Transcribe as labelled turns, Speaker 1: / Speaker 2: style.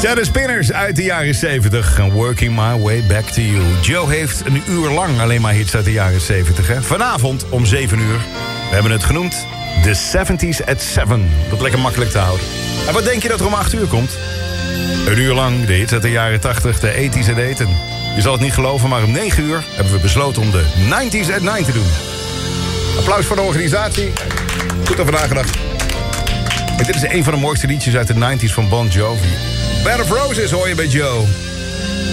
Speaker 1: Ja, de Spinners uit de jaren 70. Working my way back to you. Joe heeft een uur lang alleen maar hits uit de jaren 70. Hè? Vanavond om 7 uur. We hebben het genoemd The 70s at 7. Dat lekker makkelijk te houden. En wat denk je dat er om 8 uur komt? Een uur lang de hits uit de jaren 80, de 80s at 8. Je zal het niet geloven, maar om 9 uur hebben we besloten om de 90s at 9 te doen. Applaus voor de organisatie. Goed over nagedacht. Dit is een van de mooiste liedjes uit de 90s van Bon Jovi. Bed of Roses hoor je bij Joe.